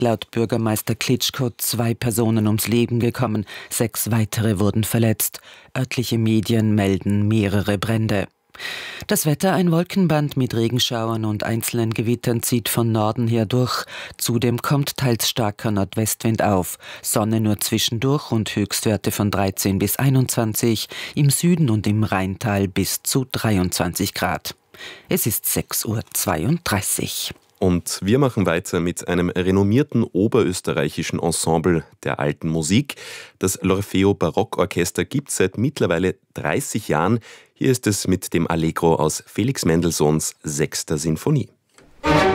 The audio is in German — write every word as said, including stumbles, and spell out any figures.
Laut Bürgermeister Klitschko zwei Personen ums Leben gekommen, sechs weitere wurden verletzt. Örtliche Medien melden mehrere Brände. Das Wetter: ein Wolkenband mit Regenschauern und einzelnen Gewittern zieht von Norden her durch. Zudem kommt teils starker Nordwestwind auf. Sonne nur zwischendurch und Höchstwerte von dreizehn bis einundzwanzig, im Süden und im Rheintal bis zu dreiundzwanzig Grad. Es ist sechs Uhr zweiunddreißig. Und wir machen weiter mit einem renommierten oberösterreichischen Ensemble der alten Musik. Das L'Orfeo Barockorchester gibt es seit mittlerweile dreißig Jahren. Hier ist es mit dem Allegro aus Felix Mendelssohns Sechster Sinfonie.